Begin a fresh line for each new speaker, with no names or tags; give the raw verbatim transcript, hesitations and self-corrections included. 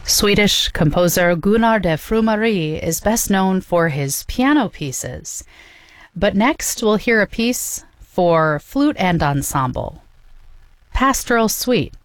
Swedish composer Gunnar de Frumari is best known for his piano pieces. But next we'll hear a piece for flute and ensemble, Pastoral Suite,